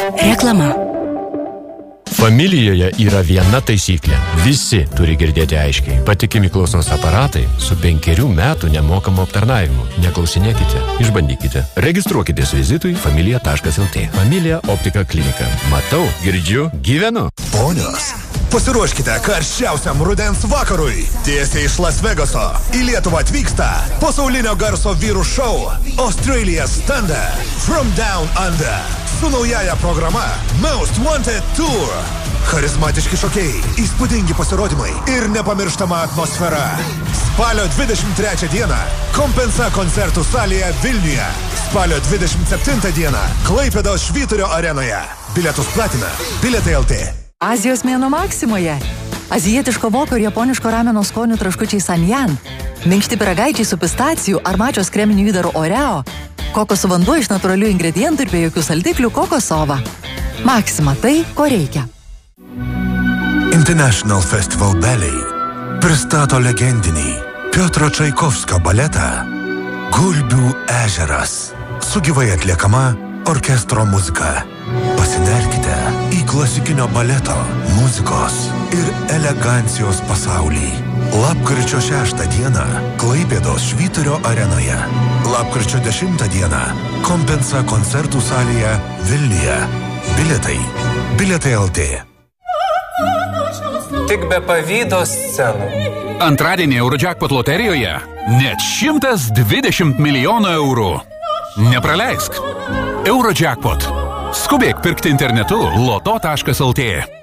Reklama. Familijoje yra viena taisyklė. Visi turi girdėti aiškiai. Patikimi klausos aparatai su 5 metų nemokamu aptarnavimu. Neklausinėkite, išbandykite. Registruokitės vizitui familija.lt. Familija optika klinika. Matau, girdžiu, gyvenu. Ponios, pasiruoškite karščiausiam rudens vakarui. Tiesiai iš Las Vegaso į Lietuvą atvyksta pasaulinio garso vyrų šou Australia's Thunder From Down Under su naujaja programa Most Wanted Tour. Charizmatiški šokėjai, įspūdingi pasirodymai ir nepamirštama atmosfera. Spalio 23 dieną Kompensa koncertų salėje Vilniuje. Spalio 27 dieną Klaipėdos Švyturio arenoje. Bilietus platina Bilietai.lt. Azijos mėnuo Maksimoje. Azijietiško voko ir japoniško rameno skonių traškučiai Sanjan. Minkšti pyragaičiai su pistacijų ar mačios kreminių įdarų Oreo. Kokosų vanduo iš natūralių ingredientų ir be jokių saldiklių kokosova. Maksima tai, ko reikia. International Festival Ballet pristato legendinį Piotro Čaikovskio baletą Gulbių ežeras su gyvai atliekama orkestro muzika. Pasinerkite į klasikinio baleto, muzikos ir elegancijos pasaulį. Lapkričio 6 dieną Klaipėdos Švyturio arenoje. Lapkričio 10 dieną Kompensa koncertų salėje Vilniuje. Bilietai. Bilietai.lt. Tik be pavydo scenų. Antradienį Eurojackpot loterijoje net 120 milijonų eurų. Nepraleisk. Eurojackpot. Skubėk pirkti internetu loto.lt.